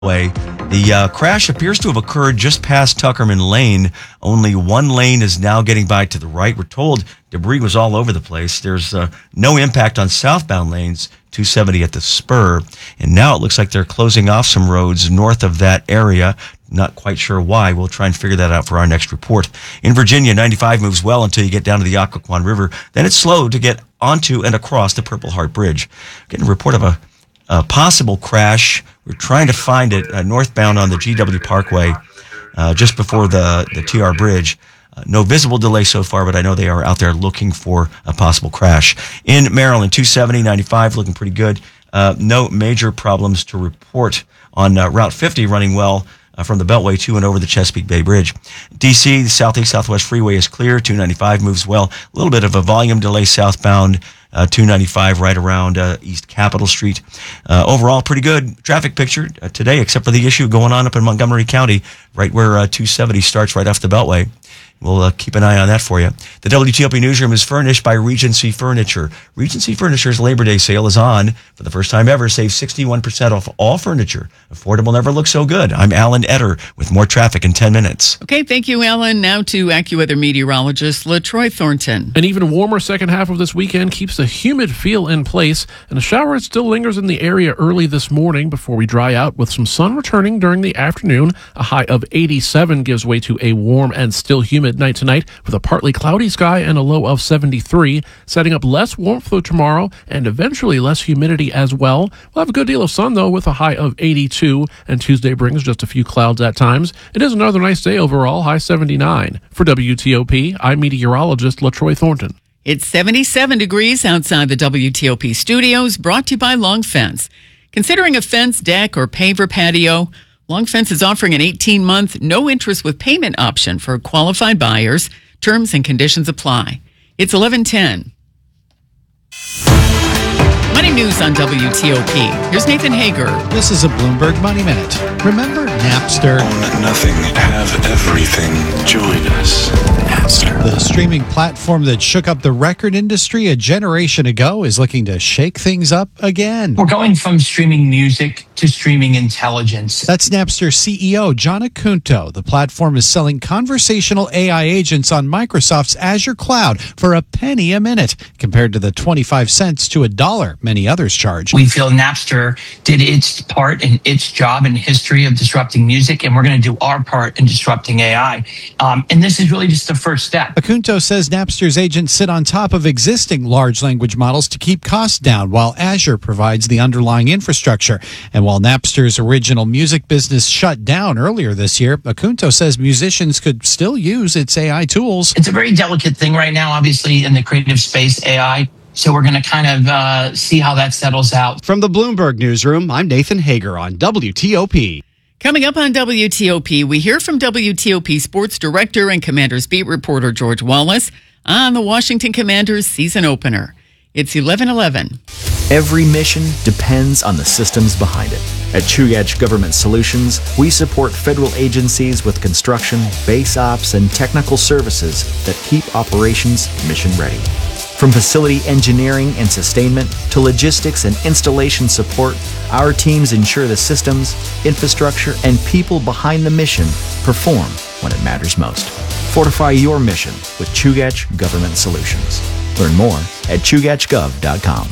Way. The crash appears to have occurred just past Tuckerman Lane. Only one lane is now getting by to the right. We're told debris was all over the place. There's no impact on southbound lanes, 270 at the spur. And now it looks like they're closing off some roads north of that area. Not quite sure why. We'll try and figure that out for our next report. In Virginia, 95 moves well until you get down to the Occoquan River. Then it's slow to get onto and across the Purple Heart Bridge. Getting a report of a possible crash. We're trying to find it northbound on the GW Parkway just before the TR Bridge. No visible delay so far, but I know they are out there looking for a possible crash. In Maryland, 270, 95 looking pretty good. No major problems to report on Route 50 running well from the Beltway to and over the Chesapeake Bay Bridge. D.C., the Southeast Southwest Freeway is clear. 295 moves well. A little bit of a volume delay southbound. 295 right around East Capitol Street. Overall, pretty good traffic picture today, except for the issue going on up in Montgomery County, right where 270 starts right off the Beltway. We'll keep an eye on that for you. The WTOP Newsroom is furnished by Regency Furniture. Regency Furniture's Labor Day sale is on. For the first time ever, save 61% off all furniture. Affordable never looks so good. I'm Alan Etter with more traffic in 10 minutes. Okay, thank you, Alan. Now to AccuWeather meteorologist LaTroy Thornton. An even warmer second half of this weekend keeps the humid feel in place, and a shower still lingers in the area early this morning before we dry out with some sun returning during the afternoon. A high of 87 gives way to a warm and still humid night tonight with a partly cloudy sky and a low of 73, setting up less warmth for tomorrow and eventually less humidity as well. We'll have a good deal of sun, though, with a high of 82, and Tuesday brings just a few clouds at times. It is another nice day overall, high 79. For WTOP, I'm meteorologist LaTroy Thornton. It's 77 degrees outside the WTOP studios, brought to you by Long Fence. Considering a fence, deck, or paver patio, Long Fence is offering an 18-month, no-interest with payment option for qualified buyers. Terms and conditions apply. It's 11:10. Money news on WTOP. Here's Nathan Hager. This is a Bloomberg Money Minute. Remember Napster? Own nothing, have everything. Join us. Napster. The streaming platform that shook up the record industry a generation ago is looking to shake things up again. We're going from streaming music to streaming intelligence. That's Napster CEO John Acunto. The platform is selling conversational AI agents on Microsoft's Azure cloud for a penny a minute, compared to the 25 cents to $1 many others charge. We feel Napster did its part in its job in history of disrupting music, and we're going to do our part in disrupting AI. And this is really just the first step. Acunto says Napster's agents sit on top of existing large language models to keep costs down, while Azure provides the underlying infrastructure. And while Napster's original music business shut down earlier this year, Acunto says musicians could still use its AI tools. It's a very delicate thing right now, obviously, in the creative space, AI. So we're going to kind of see how that settles out. From the Bloomberg Newsroom, I'm Nathan Hager on WTOP. Coming up on WTOP, we hear from WTOP sports director and Commanders beat reporter George Wallace on the Washington Commanders season opener. It's 11:11. Every mission depends on the systems behind it. At Chugach Government Solutions, we support federal agencies with construction, base ops, and technical services that keep operations mission ready. From facility engineering and sustainment to logistics and installation support, our teams ensure the systems, infrastructure, and people behind the mission perform when it matters most. Fortify your mission with Chugach Government Solutions. Learn more at chugachgov.com.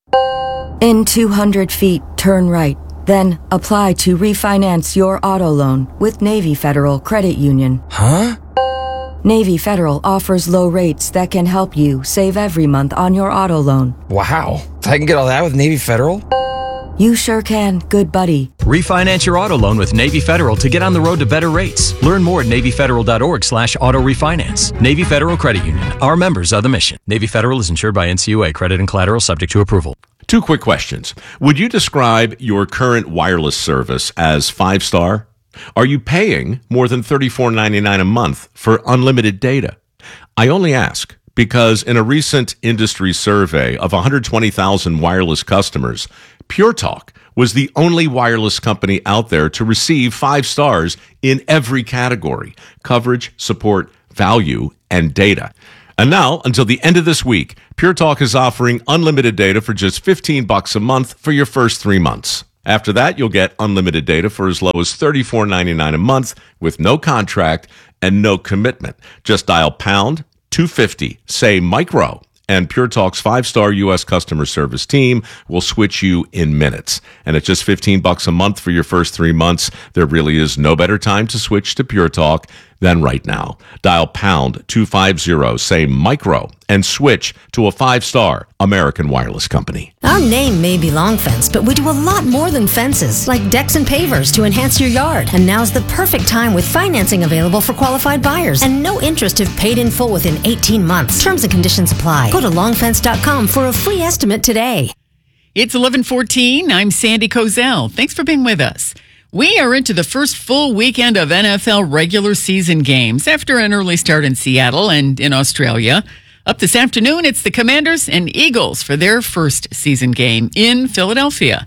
In 200 feet, turn right. Then apply to refinance your auto loan with Navy Federal Credit Union. Huh? Navy Federal offers low rates that can help you save every month on your auto loan. Wow. I can get all that with Navy Federal? You sure can, good buddy. Refinance your auto loan with Navy Federal to get on the road to better rates. Learn more at NavyFederal.org/auto refinance. Navy Federal Credit Union. Our members are the mission. Navy Federal is insured by NCUA. Credit and collateral subject to approval. Two quick questions. Would you describe your current wireless service as 5-star? Are you paying more than $34.99 a month for unlimited data? I only ask because in a recent industry survey of 120,000 wireless customers, Pure Talk was the only wireless company out there to receive 5 stars in every category: coverage, support, value, and data. And now, until the end of this week, Pure Talk is offering unlimited data for just $15 a month for your first 3 months. After that, you'll get unlimited data for as low as $34.99 a month with no contract and no commitment. Just dial pound 250, say micro, and Pure Talk's 5-star U.S. customer service team will switch you in minutes. And at just $15 a month for your first 3 months, there really is no better time to switch to Pure Talk than right now. Dial pound 250, say micro, and switch to a 5-star American Wireless company. Our name may be Long Fence, but we do a lot more than fences, like decks and pavers to enhance your yard. And now's the perfect time with financing available for qualified buyers and no interest if paid in full within 18 months. Terms and conditions apply. Go to longfence.com for a free estimate today. It's 11:14. I'm Sandy Kozel. Thanks for being with us. We are into the first full weekend of NFL regular season games after an early start in Seattle and in Australia. Up this afternoon, it's the Commanders and Eagles for their first season game in Philadelphia.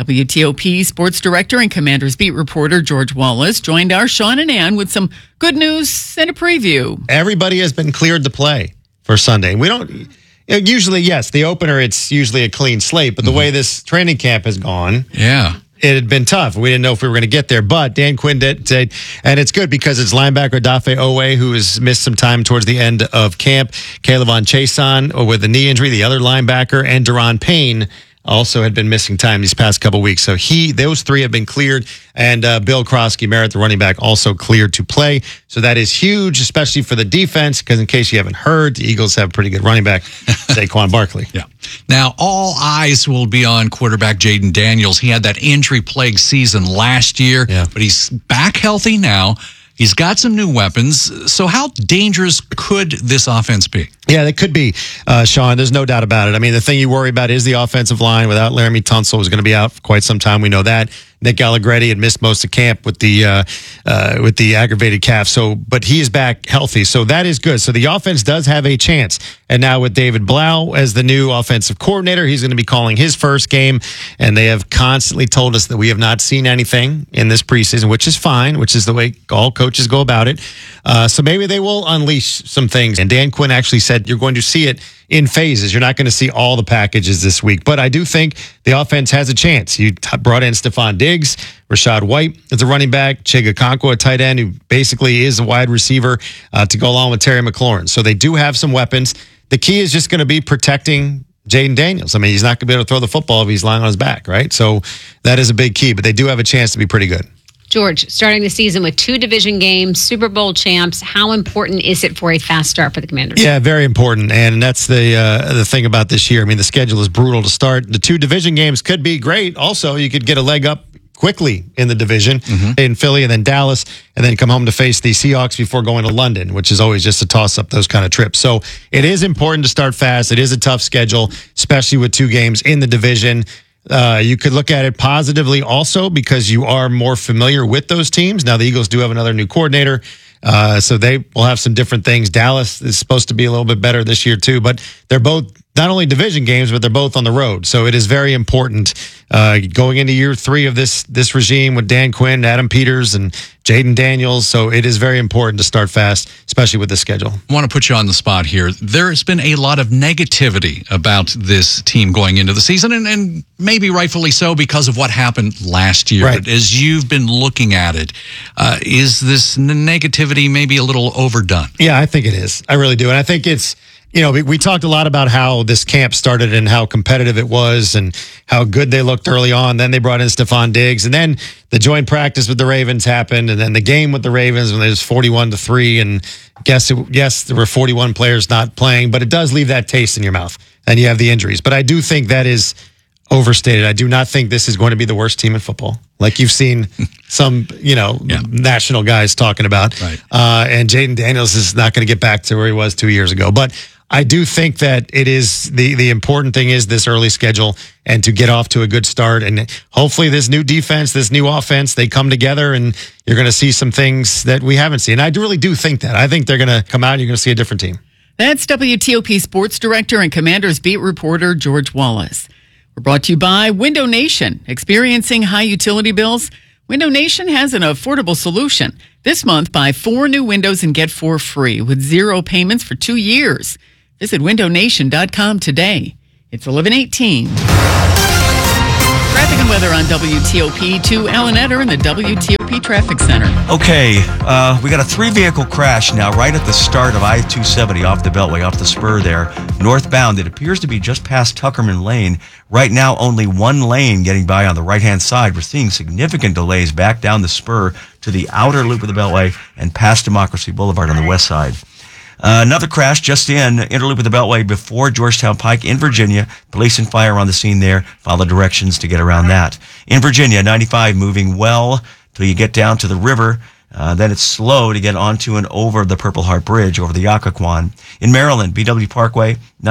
WTOP sports director and Commanders beat reporter George Wallace joined our Sean and Ann with some good news and a preview. Everybody has been cleared to play for Sunday. We don't usually, yes, the opener, it's usually a clean slate, but the way this training camp has gone. Yeah. It had been tough. We didn't know if we were going to get there, but Dan Quinn did say, and it's good because it's linebacker Dafe Owe, who has missed some time towards the end of camp, Kayvon Chason with a knee injury, the other linebacker, and Daron Payne also had been missing time these past couple weeks. So those three have been cleared, and Bill Krosky-Merritt, the running back, also cleared to play. So that is huge, especially for the defense, because in case you haven't heard, the Eagles have a pretty good running back, Saquon Barkley. Yeah. Now, all eyes will be on quarterback Jaden Daniels. He had that injury-plagued season last year, but he's back healthy now. He's got some new weapons. So how dangerous could this offense be? Yeah, it could be, Sean. There's no doubt about it. I mean, the thing you worry about is the offensive line. Without Laramie Tunsil, who's going to be out for quite some time. We know that. Nick Allegretti had missed most of camp with the aggravated calf. But he is back healthy, so that is good. So the offense does have a chance. And now with David Blau as the new offensive coordinator, he's going to be calling his first game. And they have constantly told us that we have not seen anything in this preseason, which is fine, which is the way all coaches go about it. So maybe they will unleash some things. And Dan Quinn actually said you're going to see it in phases. You're not going to see all the packages this week. But I do think the offense has a chance. You brought in Stephon Diggs, Rashad White as a running back, Chig Okonkwo, a tight end, who basically is a wide receiver to go along with Terry McLaurin. So they do have some weapons. The key is just going to be protecting Jaden Daniels. I mean, he's not going to be able to throw the football if he's lying on his back, right? So that is a big key. But they do have a chance to be pretty good. George, starting the season with 2 division games, Super Bowl champs, how important is it for a fast start for the Commanders? Yeah, very important. And that's the thing about this year. I mean, the schedule is brutal to start. The 2 division games could be great. Also, you could get a leg up quickly in the division in Philly and then Dallas, and then come home to face the Seahawks before going to London, which is always just a toss-up, those kind of trips. So it is important to start fast. It is a tough schedule, especially with 2 games in the division. You could look at it positively also because you are more familiar with those teams. Now, the Eagles do have another new coordinator, so they will have some different things. Dallas is supposed to be a little bit better this year, too. But they're both not only division games, but they're both on the road. So it is very important going into year 3 of this regime with Dan Quinn, Adam Peters, and Jaden Daniels. So it is very important to start fast, especially with the schedule. I want to put you on the spot here. There has been a lot of negativity about this team going into the season, and maybe rightfully so because of what happened last year. Right. But as you've been looking at it, is this negativity maybe a little overdone? Yeah, I think it is. I really do. And I think it's, we talked a lot about how this camp started and how competitive it was and how good they looked early on. Then they brought in Stephon Diggs. And then the joint practice with the Ravens happened. And then the game with the Ravens when it was 41-3. And yes, there were 41 players not playing, but it does leave that taste in your mouth. And you have the injuries. But I do think that is overstated. I do not think this is going to be the worst team in football. Like you've seen some, national guys talking about. Right. And Jaden Daniels is not going to get back to where he was 2 years ago. But I do think that it is the important thing is this early schedule and to get off to a good start. And hopefully this new defense, this new offense, they come together and you're going to see some things that we haven't seen. I really do think that. I think they're going to come out and you're going to see a different team. That's WTOP sports director and Commanders beat reporter George Wallace. We're brought to you by Window Nation. Experiencing high utility bills? Window Nation has an affordable solution. This month, buy 4 new windows and get 4 free with 0 payments for 2 years. Visit windownation.com today. It's 11:18. Traffic and weather on WTOP to Alan Etter in the WTOP Traffic Center. Okay, we got a 3-vehicle crash now right at the start of I-270 off the Beltway, off the spur there, northbound. It appears to be just past Tuckerman Lane. Right now, only one lane getting by on the right-hand side. We're seeing significant delays back down the spur to the outer loop of the Beltway and past Democracy Boulevard on the west side. Another crash just in interloop of the Beltway before Georgetown Pike in Virginia. Police and fire on the scene there. Follow directions to get around that. In Virginia, 95 moving well till you get down to the river. Then it's slow to get onto and over the Purple Heart Bridge over the Occoquan. In Maryland, BW Parkway,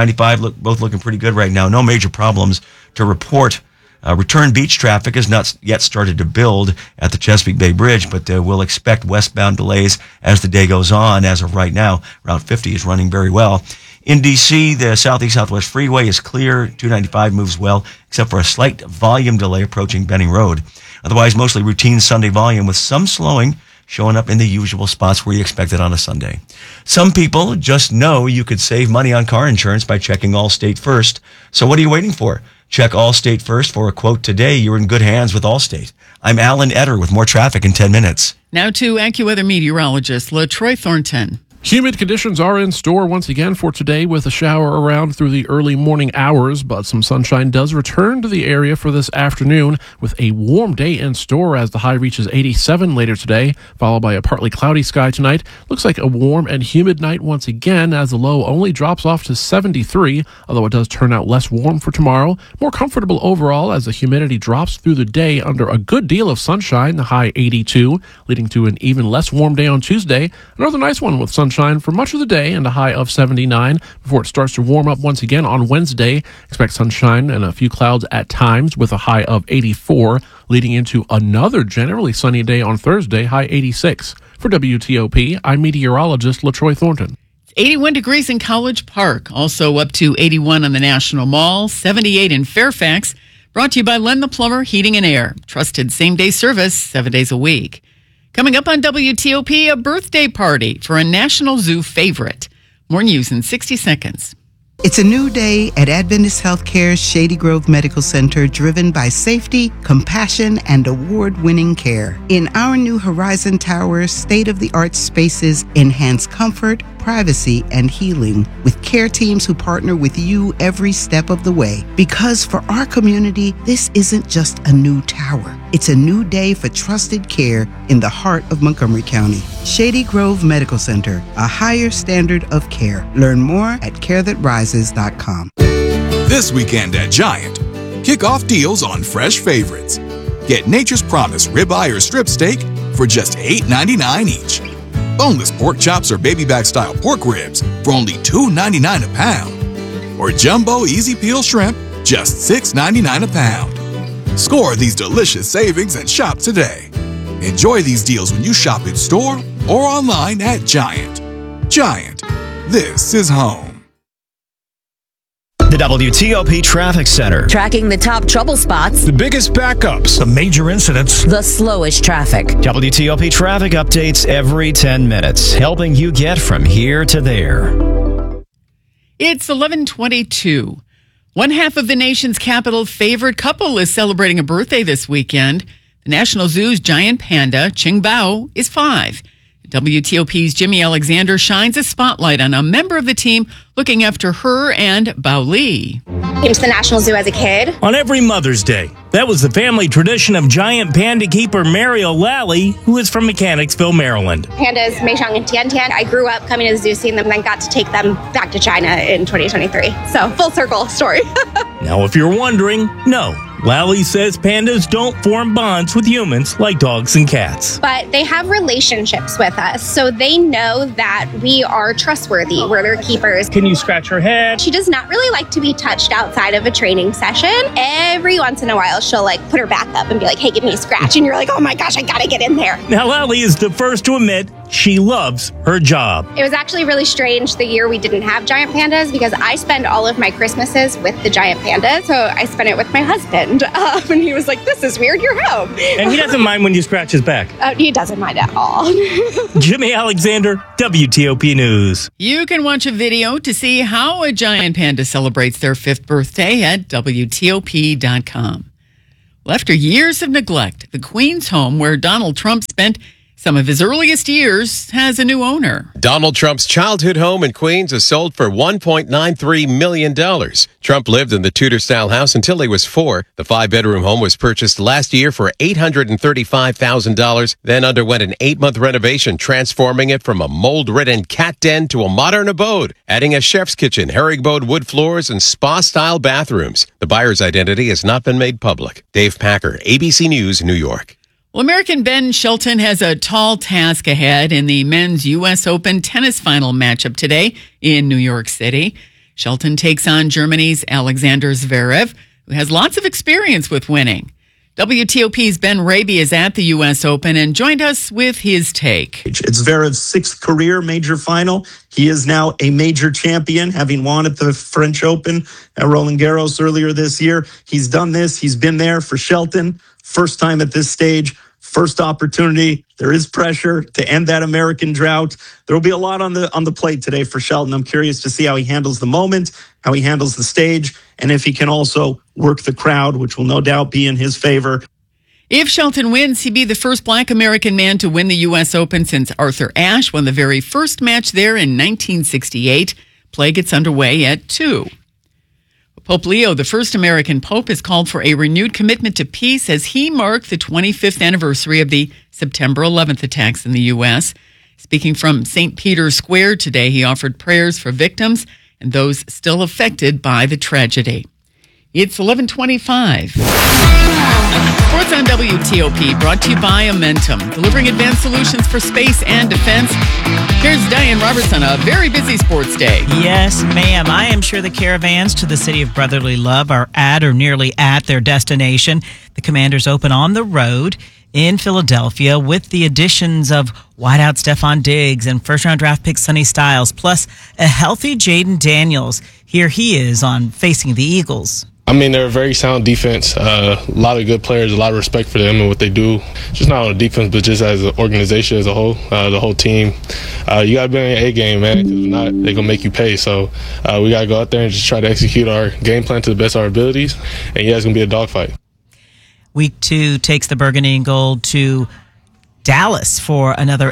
95 both looking pretty good right now. No major problems to report. Return beach traffic has not yet started to build at the Chesapeake Bay Bridge, but we'll expect westbound delays as the day goes on. As of right now, Route 50 is running very well. In D.C., the Southeast-Southwest Freeway is clear. 295 moves well, except for a slight volume delay approaching Benning Road. Otherwise, mostly routine Sunday volume with some slowing showing up in the usual spots where you expect it on a Sunday. Some people just know you could save money on car insurance by checking Allstate first. So what are you waiting for? Check Allstate first for a quote today. You're in good hands with Allstate. I'm Alan Etter with more traffic in 10 minutes. Now to AccuWeather meteorologist LaTroy Thornton. Humid conditions are in store once again for today with a shower around through the early morning hours, but some sunshine does return to the area for this afternoon with a warm day in store as the high reaches 87 later today, followed by a partly cloudy sky tonight. Looks like a warm and humid night once again as the low only drops off to 73, although it does turn out less warm for tomorrow. More comfortable overall as the humidity drops through the day under a good deal of sunshine, the high 82, leading to an even less warm day on Tuesday. Another nice one with sunshine for much of the day and a high of 79 before it starts to warm up once again on Wednesday. Expect sunshine and a few clouds at times with a high of 84, leading into another generally sunny day on Thursday, high 86. For WTOP, I'm meteorologist LaTroy Thornton. 81 degrees in College Park, also up to 81 on the National Mall, 78 in Fairfax. Brought to you by Len the Plumber Heating and Air. Trusted same-day service 7 days a week. Coming up on WTOP, a birthday party for a National Zoo favorite. More news in 60 seconds. It's a new day at Adventist Healthcare's Shady Grove Medical Center, driven by safety, compassion, and award-winning care. In our new Horizon Tower, state-of-the-art spaces enhance comfort, privacy, and healing with care teams who partner with you every step of the way. Because for our community, this isn't just a new tower. It's a new day for trusted care in the heart of Montgomery County. Shady Grove Medical Center, a higher standard of care. Learn more at carethatrises.com. This weekend at Giant, kick off deals on fresh favorites. Get Nature's Promise ribeye or strip steak for just $8.99 each. Boneless pork chops or baby back style pork ribs for only $2.99 a pound. Or jumbo easy peel shrimp, just $6.99 a pound. Score these delicious savings and shop today. Enjoy these deals when you shop in store or online at Giant. Giant, this is home. The WTOP Traffic Center. Tracking the top trouble spots, The biggest backups. The major incidents. the slowest traffic. WTOP traffic updates every 10 minutes, helping you get from here to there. It's 11:22. One half of the nation's capital favorite couple is celebrating a birthday this weekend. The National Zoo's giant panda, Qing Bao, is 5. WTOP's Jimmy Alexander shines a spotlight on a member of the team looking after her and Bao Li. Came to the National Zoo as a kid. On every Mother's Day. That was the family tradition of giant panda keeper Mario Lally, who is from Mechanicsville, Maryland. Pandas, Meishang and Tian. I grew up coming to the zoo, seeing them, and then got to take them back to China in 2023. So, full circle story. Now, if you're wondering, no. Lally says pandas don't form bonds with humans like dogs and cats. But they have relationships with us, so they know that we are trustworthy. We're their keepers. Can you scratch her head? She does not really like to be touched outside of a training session. Every once in a while, she'll put her back up and be like, hey, give me a scratch. And you're like, oh my gosh, I gotta get in there. Now, Lally is the first to admit she loves her job. It was actually really strange the year we didn't have giant pandas because I spend all of my Christmases with the giant pandas. So I spent it with my husband. And he was like, this is weird, you're home. And he doesn't mind when you scratch his back. He doesn't mind at all. Jimmy Alexander, WTOP News. You can watch a video to see how a giant panda celebrates their 5th birthday at WTOP.com. Well, after years of neglect, the Queens home where Donald Trump spent some of his earliest years has a new owner. Donald Trump's childhood home in Queens is sold for $1.93 million. Trump lived in the Tudor-style house until he was 4. The 5-bedroom home was purchased last year for $835,000, then underwent an 8-month renovation, transforming it from a mold-ridden cat den to a modern abode, adding a chef's kitchen, herringbone wood floors, and spa-style bathrooms. The buyer's identity has not been made public. Dave Packer, ABC News, New York. Well, American Ben Shelton has a tall task ahead in the men's U.S. Open tennis final matchup today in New York City. Shelton takes on Germany's Alexander Zverev, who has lots of experience with winning. WTOP's Ben Raby is at the U.S. Open and joined us with his take. It's Zverev's 6th career major final. He is now a major champion, having won at the French Open at Roland Garros earlier this year. He's done this. He's been there for Shelton. First time at this stage. First opportunity. There is pressure to end that American drought. There will be a lot on the plate today for Shelton. I'm curious to see how he handles the moment, how he handles the stage, and if he can also work the crowd, which will no doubt be in his favor. If Shelton wins, he'd be the first Black American man to win the U.S. Open since Arthur Ashe won the very first match there in 1968. Play gets underway at 2. Pope Leo, the first American pope, has called for a renewed commitment to peace as he marked the 25th anniversary of the September 11th attacks in the U.S. Speaking from St. Peter's Square today, he offered prayers for victims and those still affected by the tragedy. It's 11:25. Sports on WTOP, brought to you by Amentum, delivering advanced solutions for space and defense. Here's Diane Roberts on a very busy sports day. Yes, ma'am. I am sure the caravans to the city of brotherly love are at or nearly at their destination. The Commanders Open on the road in Philadelphia with the additions of wideout Stephon Diggs and first-round draft pick Sonny Styles, plus a healthy Jaden Daniels. Here he is on Facing the Eagles. I mean, they're a very sound defense, a lot of good players, a lot of respect for them and what they do, just not on the defense, but just as an organization as a whole, the whole team. You got to be on your A game, man, because if not, they're going to make you pay. So we got to go out there and just try to execute our game plan to the best of our abilities, and yeah, it's going to be a dogfight. Week 2 takes the Burgundy and Gold to Dallas for another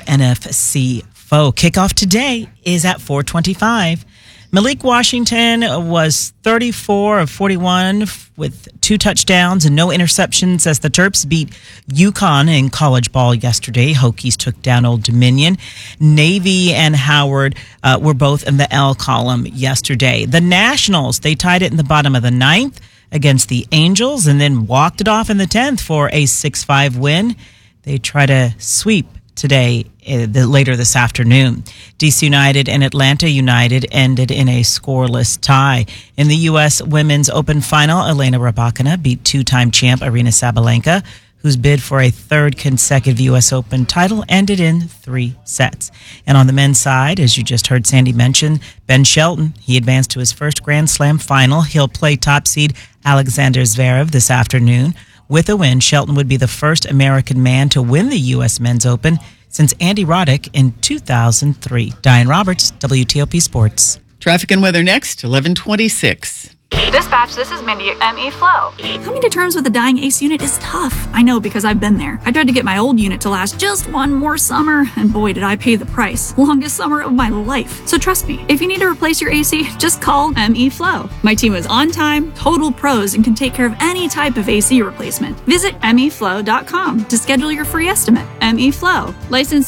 NFC foe. Kickoff today is at 4:25. Malik Washington was 34 of 41 with 2 touchdowns and no interceptions as the Terps beat UConn in college ball yesterday. Hokies took down Old Dominion. Navy and Howard were both in the L column yesterday. The Nationals, they tied it in the bottom of the 9th against the Angels and then walked it off in the 10th for a 6-5 win. They try to sweep today, later this afternoon. DC United and Atlanta United ended in a scoreless tie. In the U.S. Women's Open Final, Elena Rybakina beat 2-time champ Aryna Sabalenka, whose bid for a 3rd consecutive U.S. Open title ended in 3 sets. And on the men's side, as you just heard Sandy mention, Ben Shelton, he advanced to his first Grand Slam final. He'll play top seed Alexander Zverev this afternoon. With a win, Shelton would be the first American man to win the U.S. Men's Open since Andy Roddick in 2003. Diane Roberts, WTOP Sports. Traffic and weather next, 11:26. Dispatch, this is Mindy at ME Flow. Coming to terms with a dying ACE unit is tough. I know because I've been there. I tried to get my old unit to last just one more summer, and boy, did I pay the price. Longest summer of my life. So trust me, if you need to replace your AC, just call ME Flow. My team is on time, total pros, and can take care of any type of AC replacement. Visit meflow.com to schedule your free estimate. ME Flow, license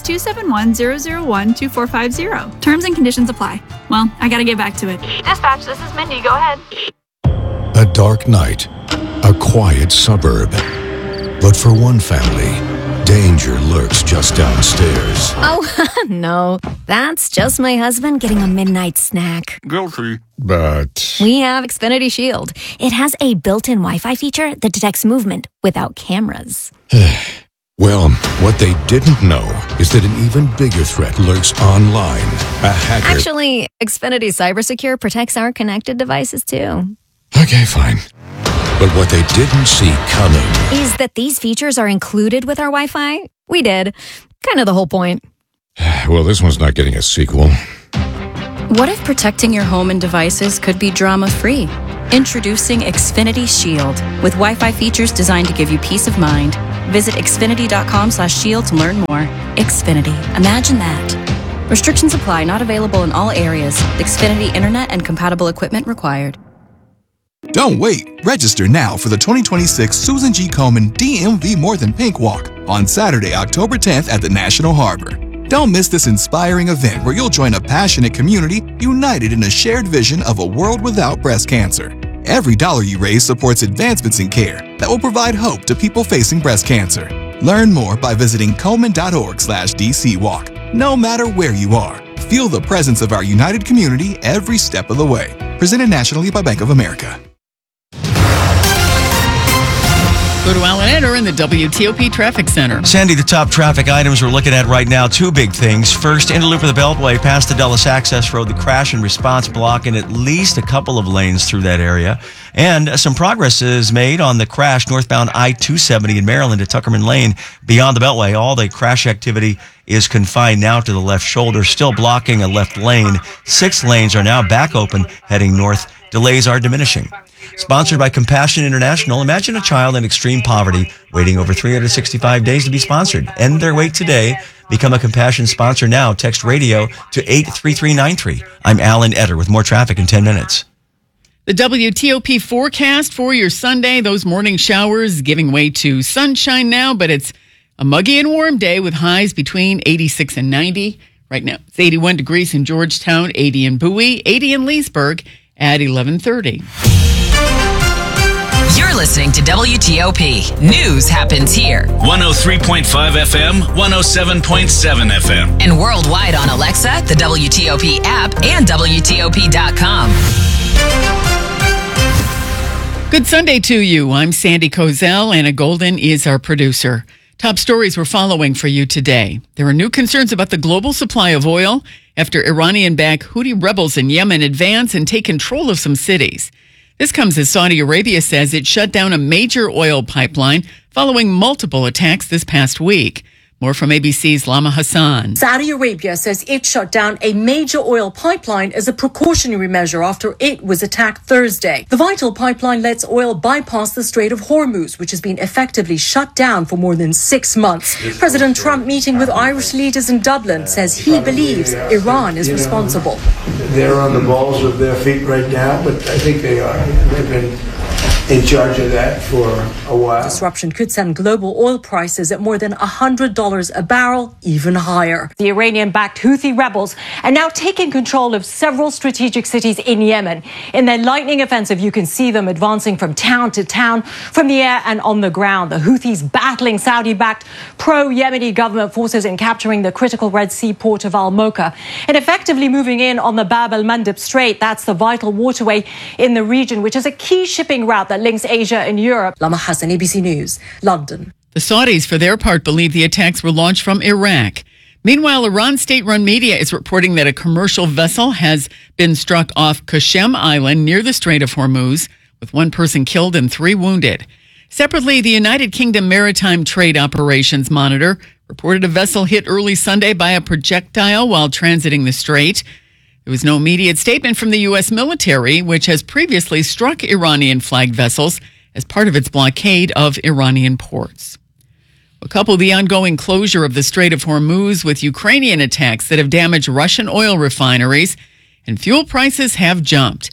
271-001-2450. Terms and conditions apply. Well, I gotta get back to it. Dispatch, this is Mindy. Go ahead. A dark night, a quiet suburb. But for one family, danger lurks just downstairs. Oh, no. That's just my husband getting a midnight snack. Guilty. But We have Xfinity Shield. It has a built-in Wi-Fi feature that detects movement without cameras. well, what they didn't know is that an even bigger threat lurks online. A hacker. Actually, Xfinity CyberSecure protects our connected devices, too. Okay, fine. But what they didn't see coming is that these features are included with our Wi-Fi. We did. Kind of the whole point. Well, this one's not getting a sequel. What if protecting your home and devices could be drama-free? Introducing Xfinity Shield with Wi-Fi features designed to give you peace of mind. Visit xfinity.com/shield to learn more. Xfinity. Imagine that. Restrictions apply. Not available in all areas. Xfinity Internet and compatible equipment required. Don't wait. Register now for the 2026 Susan G. Komen DMV More Than Pink Walk on Saturday, October 10th at the National Harbor. Don't miss this inspiring event where you'll join a passionate community united in a shared vision of a world without breast cancer. Every dollar you raise supports advancements in care that will provide hope to people facing breast cancer. Learn more by visiting Komen.org/DCWalk. No matter where you are, feel the presence of our united community every step of the way. Presented nationally by Bank of America. Go to Alan Eder in the WTOP Traffic Center. Sandy, the top traffic items we're looking at right now, two big things. First, in the loop of the Beltway past the Dulles Access Road, the crash and response blocking at least a couple of lanes through that area. And some progress is made on the crash northbound I-270 in Maryland at Tuckerman Lane. Beyond the Beltway, all the crash activity is confined now to the left shoulder, still blocking a left lane. 6 lanes are now back open, heading north. Delays are diminishing. Sponsored by Compassion International, imagine a child in extreme poverty waiting over 365 days to be sponsored. End their wait today. Become a Compassion sponsor now. Text radio to 83393. I'm Alan Eder with more traffic in 10 minutes. The WTOP forecast for your Sunday, those morning showers giving way to sunshine now, but it's a muggy and warm day with highs between 86 and 90. Right now, it's 81 degrees in Georgetown, 80 in Bowie, 80 in Leesburg at 11:30. You're listening to WTOP. News happens here. 103.5 FM, 107.7 FM. And worldwide on Alexa, the WTOP app, and WTOP.com. Good Sunday to you. I'm Sandy Kozel. Anna Golden is our producer. Top stories we're following for you today. There are new concerns about the global supply of oil after Iranian-backed Houthi rebels in Yemen advance and take control of some cities. This comes as Saudi Arabia says it shut down a major oil pipeline following multiple attacks this past week. More from ABC's Lama Hassan. Saudi Arabia says it shut down a major oil pipeline as a precautionary measure after it was attacked Thursday. The vital pipeline lets oil bypass the Strait of Hormuz, which has been effectively shut down for more than 6 months. President Trump, meeting with Irish leaders in Dublin, says he believes Iran is responsible. They're on the balls of their feet right now, but I think they are. They've been in charge of that for a while. Disruption could send global oil prices at more than $100 a barrel, even higher. The Iranian-backed Houthi rebels are now taking control of several strategic cities in Yemen. In their lightning offensive, you can see them advancing from town to town, from the air and on the ground. The Houthis battling Saudi-backed pro-Yemeni government forces in capturing the critical Red Sea port of Al-Mocha and effectively moving in on the Bab el-Mandeb Strait. That's the vital waterway in the region, which is a key shipping route that links Asia and Europe. Lama Hassan, ABC News, London. The Saudis, for their part, believe the attacks were launched from Iraq. Meanwhile, Iran state-run media is reporting that a commercial vessel has been struck off Qashem Island near the Strait of Hormuz, with 1 person killed and 3 wounded. Separately, the United Kingdom Maritime Trade Operations Monitor reported a vessel hit early Sunday by a projectile while transiting the strait. There was no immediate statement from the U.S. military, which has previously struck Iranian-flagged vessels as part of its blockade of Iranian ports. We'll couple the ongoing closure of the Strait of Hormuz with Ukrainian attacks that have damaged Russian oil refineries, and fuel prices have jumped.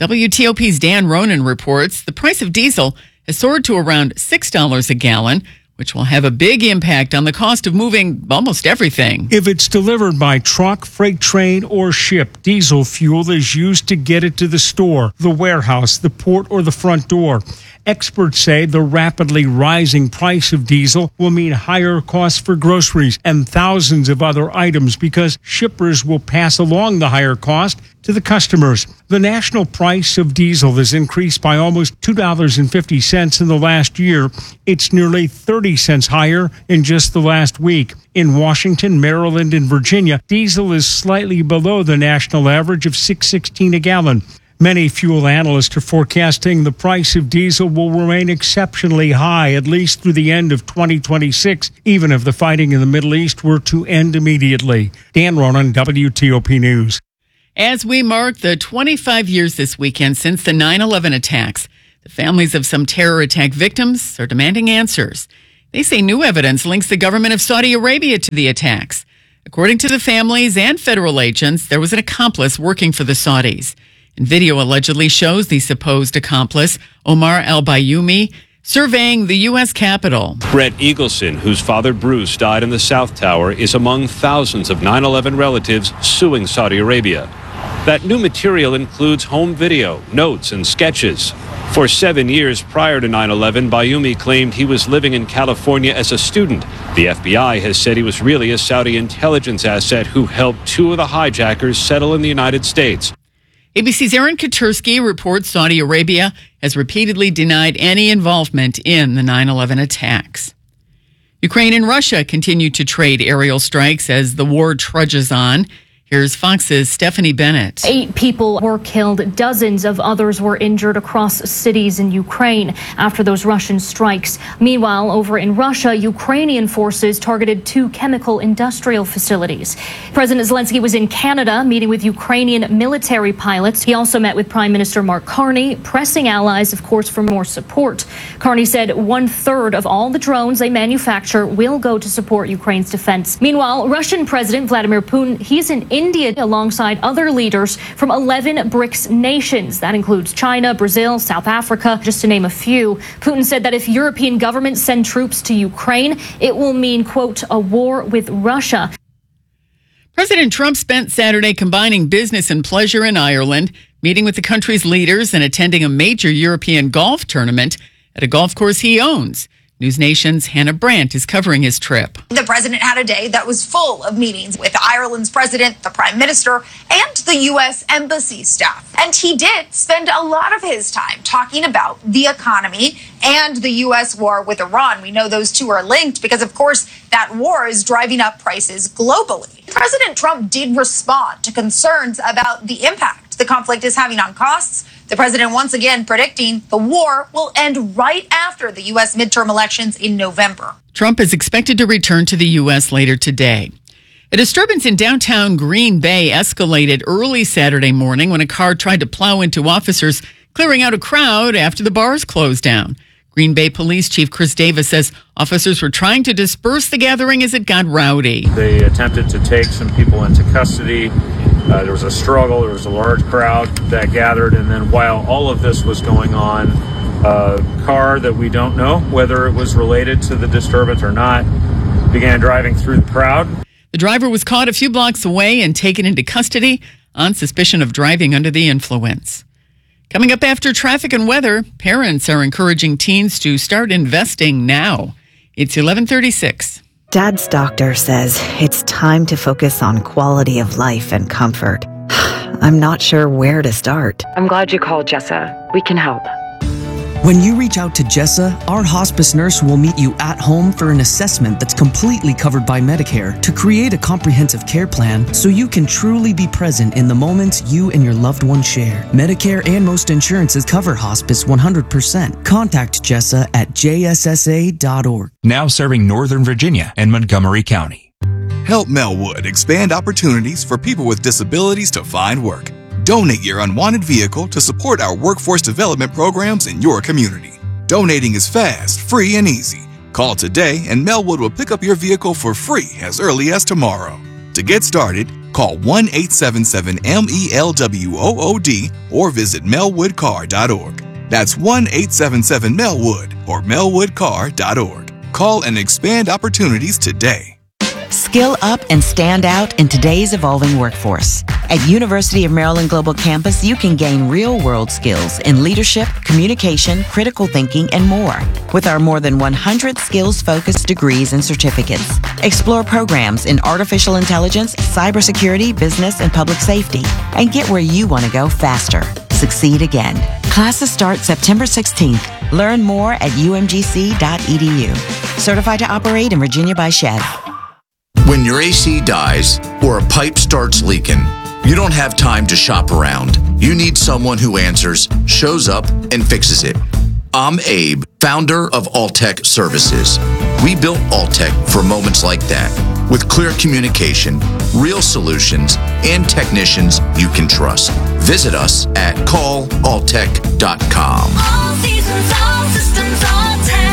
WTOP's Dan Ronan reports the price of diesel has soared to around $6 a gallon, which will have a big impact on the cost of moving almost everything. If it's delivered by truck, freight train, or ship, diesel fuel is used to get it to the store, the warehouse, the port, or the front door. Experts say the rapidly rising price of diesel will mean higher costs for groceries and thousands of other items because shippers will pass along the higher cost to the customers. The national price of diesel has increased by almost $2.50 in the last year. It's nearly 30 cents higher in just the last week. In Washington, Maryland, and Virginia, diesel is slightly below the national average of $6.16 a gallon. Many fuel analysts are forecasting the price of diesel will remain exceptionally high at least through the end of 2026, even if the fighting in the Middle East were to end immediately. Dan Ronan, WTOP News. As we mark the 25 years this weekend since the 9/11 attacks, the families of some terror attack victims are demanding answers. They say new evidence links the government of Saudi Arabia to the attacks. According to the families and federal agents, there was an accomplice working for the Saudis. And video allegedly shows the supposed accomplice, Omar al-Bayoumi, surveying the U.S. Capitol. Brett Eagleson, whose father Bruce died in the South Tower, is among thousands of 9/11 relatives suing Saudi Arabia. That new material includes home video, notes, and sketches. For 7 years prior to 9/11, Bayoumi claimed he was living in California as a student. The FBI has said he was really a Saudi intelligence asset who helped two of the hijackers settle in the United States. ABC's Aaron Katursky reports Saudi Arabia has repeatedly denied any involvement in the 9/11 attacks. Ukraine and Russia continue to trade aerial strikes as the war trudges on. Here's Fox's Stephanie Bennett. 8 people were killed. Dozens of others were injured across cities in Ukraine after those Russian strikes. Meanwhile, over in Russia, Ukrainian forces targeted 2 chemical industrial facilities. President Zelensky was in Canada meeting with Ukrainian military pilots. He also met with Prime Minister Mark Carney, pressing allies, of course, for more support. Carney said 1/3 of all the drones they manufacture will go to support Ukraine's defense. Meanwhile, Russian President Vladimir Putin, he's in India alongside other leaders from 11 BRICS nations. That includes China, Brazil, South Africa, just to name a few. Putin said that if European governments send troops to Ukraine, it will mean, quote, a war with Russia. President Trump spent Saturday combining business and pleasure in Ireland, meeting with the country's leaders and attending a major European golf tournament at a golf course he owns. News Nation's Hannah Brandt is covering his trip. The president had a day that was full of meetings with Ireland's president, the prime minister, and the U.S. embassy staff. And he did spend a lot of his time talking about the economy and the U.S. war with Iran. We know those two are linked because, of course, that war is driving up prices globally. President Trump did respond to concerns about the impact the conflict is having on costs. The president once again predicting the war will end right after the U.S. midterm elections in November. Trump is expected to return to the U.S. later today. A disturbance in downtown Green Bay escalated early Saturday morning when a car tried to plow into officers clearing out a crowd after the bars closed down. Green Bay Police Chief Chris Davis says officers were trying to disperse the gathering as it got rowdy. They attempted to take some people into custody. There was a struggle. There was a large crowd that gathered. And then while all of this was going on, a car that we don't know whether it was related to the disturbance or not began driving through the crowd. The driver was caught a few blocks away and taken into custody on suspicion of driving under the influence. Coming up after traffic and weather, parents are encouraging teens to start investing now. It's 11:36. Dad's doctor says it's time to focus on quality of life and comfort. I'm not sure where to start. I'm glad you called, Jessa. We can help. When you reach out to Jessa, our hospice nurse will meet you at home for an assessment that's completely covered by Medicare to create a comprehensive care plan so you can truly be present in the moments you and your loved one share. Medicare and most insurances cover hospice 100%. Contact Jessa at jssa.org. Now serving Northern Virginia and Montgomery County. Help Melwood expand opportunities for people with disabilities to find work. Donate your unwanted vehicle to support our workforce development programs in your community. Donating is fast, free, and easy. Call today and Melwood will pick up your vehicle for free as early as tomorrow. To get started, call 1-877-MELWOOD or visit melwoodcar.org. That's 1-877-MELWOOD or melwoodcar.org. Call and expand opportunities today. Skill up and stand out in today's evolving workforce. At University of Maryland Global Campus, you can gain real-world skills in leadership, communication, critical thinking, and more. With our more than 100 skills-focused degrees and certificates. Explore programs in artificial intelligence, cybersecurity, business, and public safety. And get where you want to go faster. Succeed again. Classes start September 16th. Learn more at umgc.edu. Certified to operate in Virginia by Chev. When your AC dies or a pipe starts leaking, you don't have time to shop around. You need someone who answers, shows up, and fixes it. I'm Abe, founder of Alltech Services. We built Alltech for moments like that. with clear communication, real solutions, and technicians you can trust. Visit us at callalltech.com. All seasons, all systems, all tech.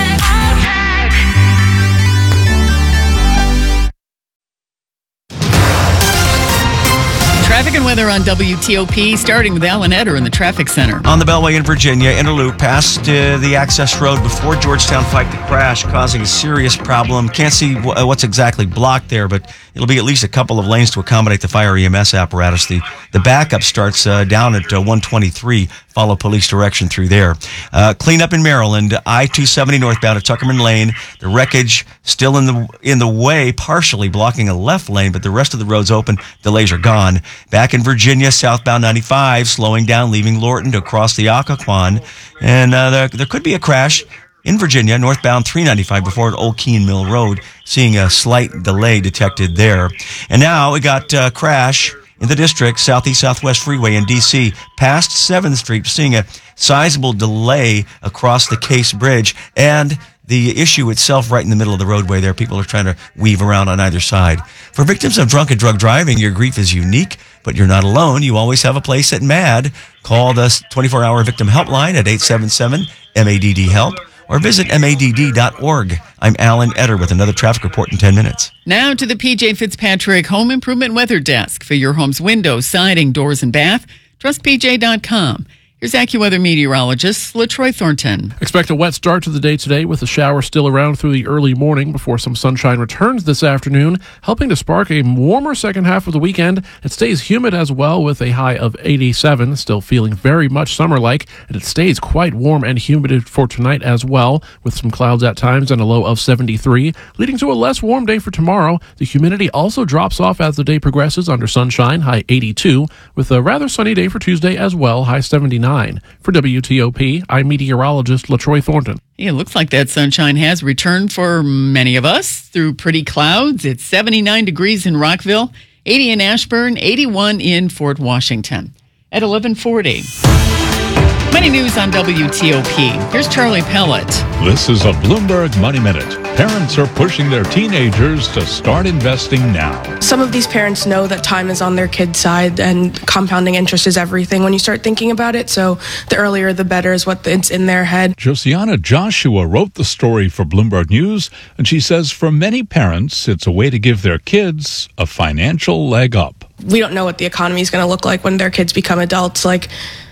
Traffic and weather on WTOP, starting with Alan Etter in the traffic center. On the Beltway in Virginia, inner loop past the access road before Georgetown fight the crash, causing a serious problem. Can't see what's exactly blocked there, but it'll be at least a couple of lanes to accommodate the fire EMS apparatus. The backup starts down at 123. Follow police direction through there. Clean up in Maryland, I-270 northbound at Tuckerman Lane. The wreckage still in the way, partially blocking a left lane, but the rest of the road's open. Delays are gone. Back in Virginia, southbound 95, slowing down, leaving Lorton to cross the Occoquan. And there could be a crash in Virginia, northbound 395 before Old Keene Mill Road, seeing a slight delay detected there. And now we got crash in the district, southeast-southwest freeway in D.C., past 7th Street, seeing a sizable delay across the Case Bridge, and the issue itself right in the middle of the roadway there. People are trying to weave around on either side. For victims of drunk and drug driving, your grief is unique, but you're not alone. You always have a place at MADD. Call the 24-hour victim helpline at 877-MADD-HELP or visit madd.org. I'm Alan Etter with another traffic report in 10 minutes. Now to the PJ Fitzpatrick Home Improvement Weather Desk for your home's windows, siding, doors, and bath. TrustPJ.com. Here's AccuWeather meteorologist LaTroy Thornton. Expect a wet start to the day today with the shower still around through the early morning before some sunshine returns this afternoon, helping to spark a warmer second half of the weekend. It stays humid as well with a high of 87, still feeling very much summer-like, and it stays quite warm and humid for tonight as well, with some clouds at times and a low of 73, leading to a less warm day for tomorrow. The humidity also drops off as the day progresses under sunshine, high 82, with a rather sunny day for Tuesday as well, high 79. For WTOP, I'm meteorologist LaTroy Thornton. It looks like that sunshine has returned for many of us through pretty clouds. It's 79 degrees in Rockville, 80 in Ashburn, 81 in Fort Washington. At 11:40. Money news on WTOP. Here's Charlie Pellet. This is a Bloomberg Money Minute. Parents are pushing their teenagers to start investing now. Some of these parents know that time is on their kids' side and compounding interest is everything when you start thinking about it. So the earlier the better is what it's in their head. Josiana Joshua wrote the story for Bloomberg News, and she says for many parents, it's a way to give their kids a financial leg up. We don't know what the economy is going to look like when their kids become adults. Like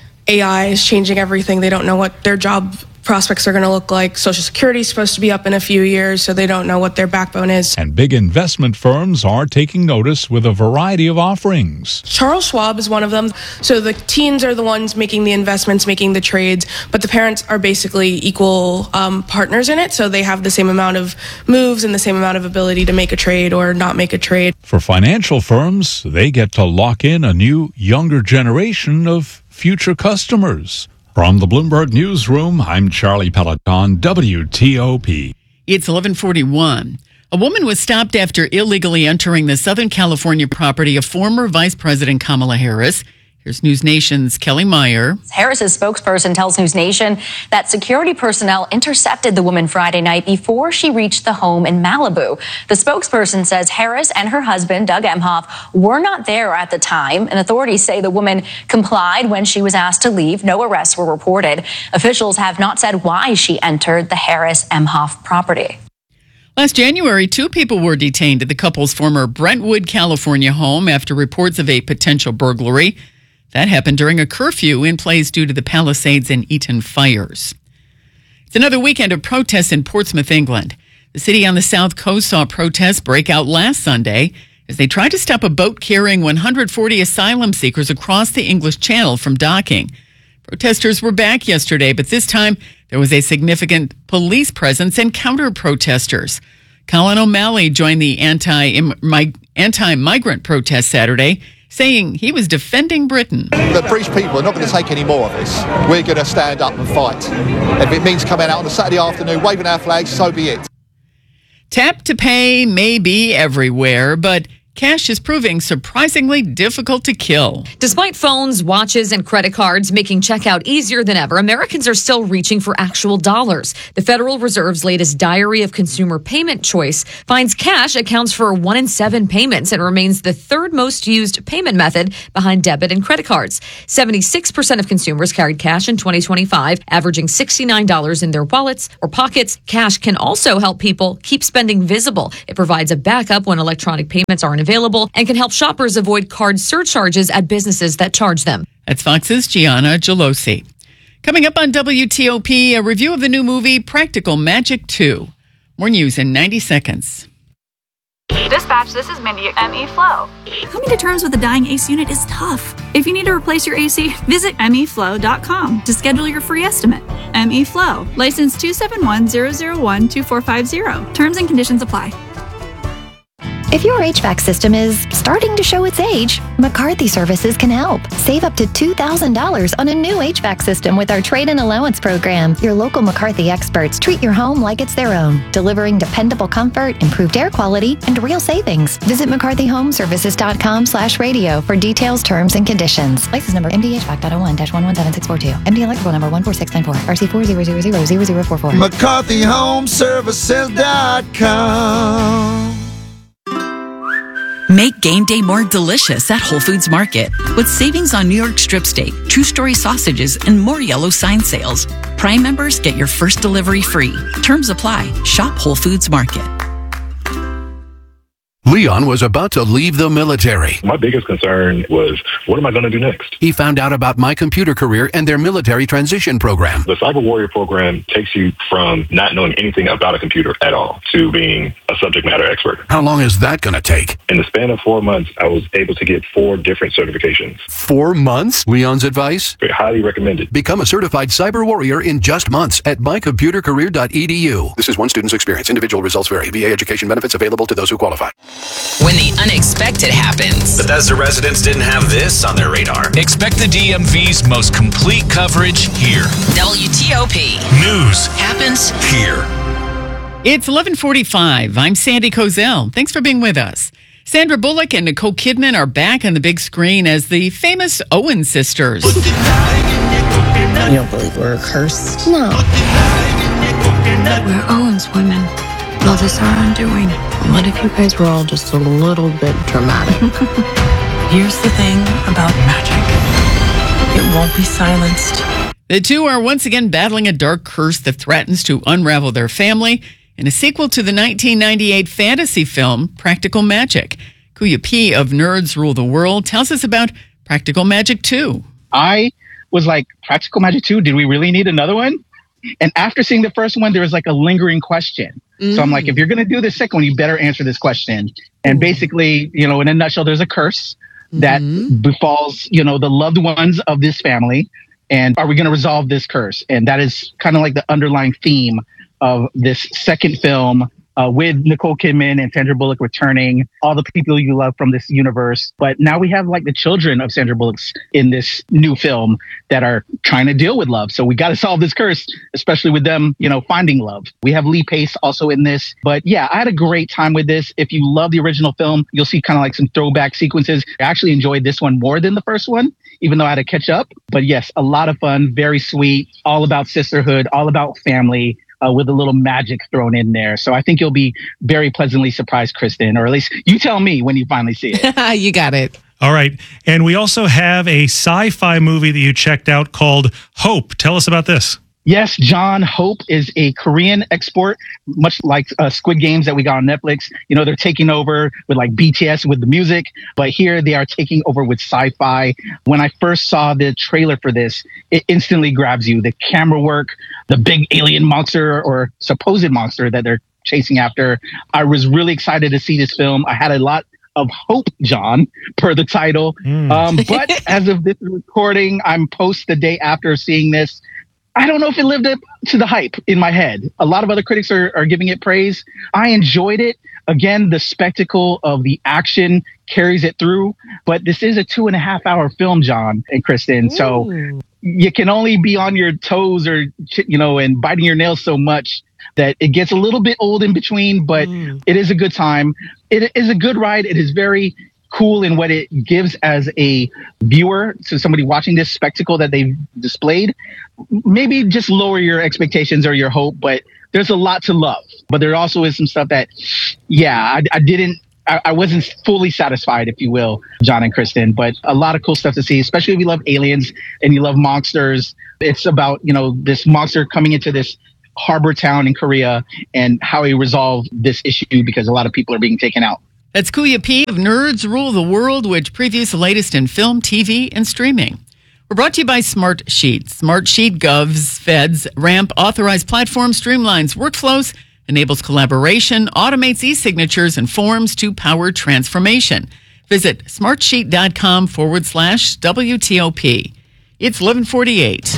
AI is changing everything. They don't know what their job prospects are going to look like. Social Security is supposed to be up in a few years, so they don't know what their backbone is. And big investment firms are taking notice with a variety of offerings. Charles Schwab is one of them. So the teens are the ones making the investments, making the trades, but the parents are basically equal partners in it. So they have the same amount of moves and the same amount of ability to make a trade or not make a trade. For financial firms, they get to lock in a new, younger generation of future customers. From the Bloomberg Newsroom, I'm Charlie Peloton, WTOP. It's 11:41. A woman was stopped after illegally entering the Southern California property of former Vice President Kamala Harris. Here's News Nation's Kelly Meyer. Harris's spokesperson tells News Nation that security personnel intercepted the woman Friday night before she reached the home in Malibu. The spokesperson says Harris and her husband, Doug Emhoff, were not there at the time, and authorities say the woman complied when she was asked to leave. No arrests were reported. Officials have not said why she entered the Harris-Emhoff property. Last January, 2 people were detained at the couple's former Brentwood, California home after reports of a potential burglary. That happened during a curfew in place due to the Palisades and Eaton fires. It's another weekend of protests in Portsmouth, England. The city on the south coast saw protests break out last Sunday as they tried to stop a boat carrying 140 asylum seekers across the English Channel from docking. Protesters were back yesterday, but this time there was a significant police presence and counter-protesters. Colin O'Malley joined the anti-migrant protest Saturday, saying he was defending Britain. The British people are not going to take any more of this. We're going to stand up and fight. If it means coming out on a Saturday afternoon waving our flags, so be it. Tap to pay may be everywhere, but cash is proving surprisingly difficult to kill. Despite phones, watches, and credit cards making checkout easier than ever, Americans are still reaching for actual dollars. The Federal Reserve's latest Diary of Consumer Payment Choice finds cash accounts for 1 in 7 payments and remains the third most used payment method behind debit and credit cards. 76% of consumers carried cash in 2025, averaging $69 in their wallets or pockets. Cash can also help people keep spending visible. It provides a backup when electronic payments aren't available and can help shoppers avoid card surcharges at businesses that charge them. That's Fox's Gianna Gelosi. Coming up on WTOP, a review of the new movie Practical Magic 2. More news in 90 seconds. Dispatch, this is Mindy at ME Flow. Coming to terms with a dying ACE unit is tough. If you need to replace your AC, visit meflow.com to schedule your free estimate. ME Flow, license 271-001-2450. Terms and conditions apply. If your HVAC system is starting to show its age, McCarthy Services can help. Save up to $2,000 on a new HVAC system with our trade-in allowance program. Your local McCarthy experts treat your home like it's their own, delivering dependable comfort, improved air quality, and real savings. Visit McCarthyHomeservices.com/radio for details, terms, and conditions. License number MDHVAC.01-117642. MD electrical number 14694. RC400000044. McCarthyHomeservices.com. Make game day more delicious at Whole Foods Market with savings on New York strip steak, two-story sausages, and more yellow sign sales. Prime members get your first delivery free. Terms apply. Shop Whole Foods Market. Leon was about to leave the military. My biggest concern was, what am I going to do next? He found out about My Computer Career and their military transition program. The Cyber Warrior program takes you from not knowing anything about a computer at all to being a subject matter expert. How long is that going to take? In the span of 4 months, I was able to get 4 different certifications. 4 months? Leon's advice? Highly recommended. Become a certified cyber warrior in just months at mycomputercareer.edu. This is one student's experience. Individual results vary. VA education benefits available to those who qualify. When the unexpected happens. Bethesda residents didn't have this on their radar. Expect the DMV's most complete coverage here. WTOP. News happens here. It's 11:45. I'm Sandy Kozel. Thanks for being with us. Sandra Bullock and Nicole Kidman are back on the big screen as the famous Owen sisters. You don't believe we're cursed? No. We're Owen's women. Love is our undoing. What if you guys were all just a little bit dramatic? Here's the thing about magic. It won't be silenced. The two are once again battling a dark curse that threatens to unravel their family in a sequel to the 1998 fantasy film Practical Magic. Kuya P of Nerds Rule the World tells us about Practical Magic 2. I was like, Practical Magic 2? Did we really need another one? And after seeing the first one, there was like a lingering question. So I'm like, if you're going to do the second one, you better answer this question. And basically, in a nutshell, there's a curse that befalls, the loved ones of this family. And are we going to resolve this curse? And that is kind of like the underlying theme of this second film with Nicole Kidman and Sandra Bullock returning, all the people you love from this universe. But now we have like the children of Sandra Bullock's in this new film that are trying to deal with love. So we got to solve this curse, especially with them, finding love. We have Lee Pace also in this. But yeah, I had a great time with this. If you love the original film, you'll see kind of like some throwback sequences. I actually enjoyed this one more than the first one, even though I had to catch up. But yes, a lot of fun, very sweet, all about sisterhood, all about family. With a little magic thrown in there. So I think you'll be very pleasantly surprised, Kristen, or at least you tell me when you finally see it. You got it. All right. And we also have a sci-fi movie that you checked out called Hope. Tell us about this. Yes, John, Hope is a Korean export, much like Squid Games that we got on Netflix. They're taking over with like BTS with the music, but here they are taking over with sci-fi. When I first saw the trailer for this, it instantly grabs you. The camera work, the big alien monster or supposed monster that they're chasing after. I was really excited to see this film. I had a lot of hope, John, per the title. But as of this recording, I'm post the day after seeing this. I don't know if it lived up to the hype in my head. A lot of other critics are giving it praise. I enjoyed it. Again, the spectacle of the action carries it through. But this is a 2.5-hour film, John and Kristen. So you can only be on your toes or, and biting your nails so much that it gets a little bit old in between, but it is a good time. it is a good ride. It is very cool in what it gives as a viewer to somebody watching this spectacle that they've displayed. Maybe just lower your expectations or your hope, but there's a lot to love. But there also is some stuff that, I wasn't fully satisfied, if you will, John and Kristen, but a lot of cool stuff to see, especially if you love aliens and you love monsters. It's about, this monster coming into this harbor town in Korea and how he resolved this issue because a lot of people are being taken out. That's Kuya P of Nerds Rule the World, which previews the latest in film, TV, and streaming. We're brought to you by Smartsheet. Smartsheet govs, feds, ramp, authorized platforms, streamlines workflows, enables collaboration, automates e-signatures and forms to power transformation. Visit smartsheet.com/WTOP. It's 11:48.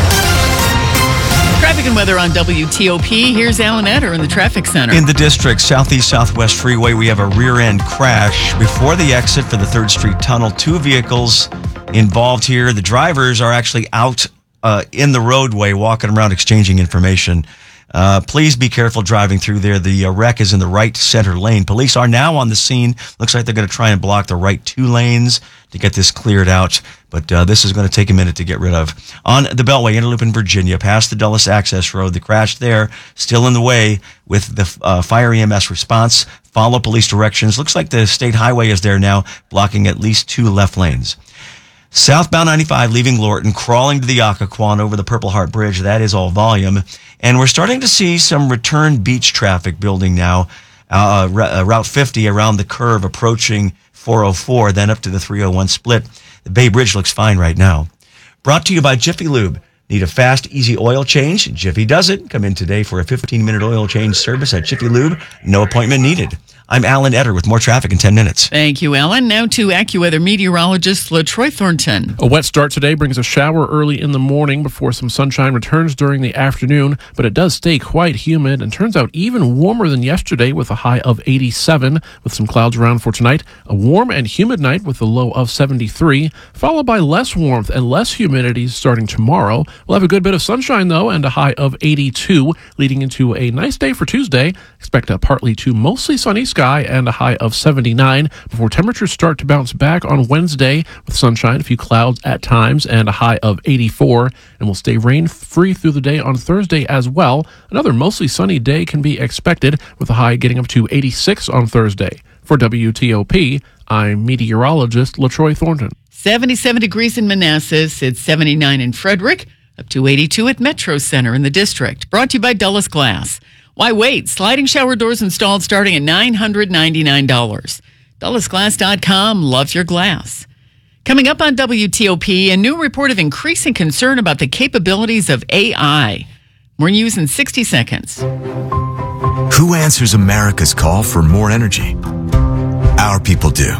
Traffic and weather on WTOP. Here's Alan Etter in the traffic center. In the district, Southeast-Southwest Freeway, we have a rear-end crash before the exit for the 3rd Street Tunnel. 2 vehicles involved here. The drivers are actually out in the roadway, walking around, exchanging information. Please be careful driving through there. The wreck is in the right center lane. Police are now on the scene. Looks like they're going to try and block the right 2 lanes to get this cleared out. But this is going to take a minute to get rid of. On the Beltway, Interloop in Virginia, past the Dulles Access Road, the crash there still in the way with the fire EMS response. Follow police directions. Looks like the state highway is there now, blocking at least 2 left lanes. Southbound 95 leaving Lorton, crawling to the Occoquan over the Purple Heart Bridge. That is all volume. And we're starting to see some return beach traffic building now. Route 50 around the curve approaching 404, then up to the 301 split. The Bay Bridge looks fine right now. Brought to you by Jiffy Lube. Need a fast, easy oil change? Jiffy does it. Come in today for a 15-minute oil change service at Jiffy Lube. No appointment needed. I'm Alan Etter with more traffic in 10 minutes. Thank you, Alan. Now to AccuWeather meteorologist LaTroy Thornton. A wet start today brings a shower early in the morning before some sunshine returns during the afternoon, but it does stay quite humid and turns out even warmer than yesterday with a high of 87 with some clouds around for tonight. A warm and humid night with a low of 73, followed by less warmth and less humidity starting tomorrow. We'll have a good bit of sunshine, though, and a high of 82, leading into a nice day for Tuesday. Expect a partly to mostly sunny sky and a high of 79 before temperatures start to bounce back on Wednesday with sunshine, a few clouds at times, and a high of 84. And we'll stay rain-free through the day on Thursday as well. Another mostly sunny day can be expected with a high getting up to 86 on Thursday. For WTOP, I'm meteorologist LaTroy Thornton. 77 degrees in Manassas. It's 79 in Frederick, up to 82 at Metro Center in the district. Brought to you by Dulles Glass. Why wait? Sliding shower doors installed starting at $999. DullesGlass.com. Love your glass. Coming up on WTOP, a new report of increasing concern about the capabilities of AI. More news in 60 seconds. Who answers America's call for more energy? Our people do.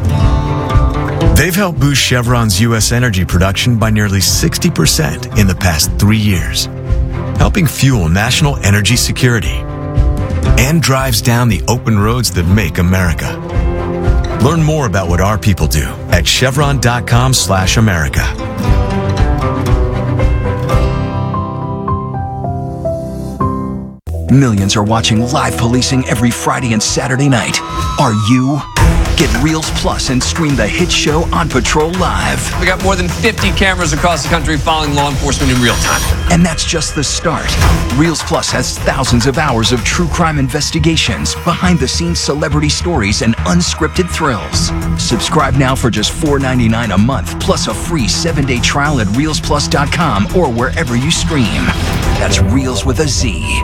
They've helped boost Chevron's U.S. energy production by nearly 60% in the past 3 years, helping fuel national energy security, and drives down the open roads that make America. Learn more about what our people do at chevron.com/America. Millions are watching live policing every Friday and Saturday night. Are you? Get Reels Plus and stream the hit show On Patrol Live. We got more than 50 cameras across the country following law enforcement in real time. And that's just the start. Reels Plus has thousands of hours of true crime investigations, behind-the-scenes celebrity stories, and unscripted thrills. Subscribe now for just $4.99 a month, plus a free 7-day trial at reelsplus.com or wherever you stream. That's Reels with a Z.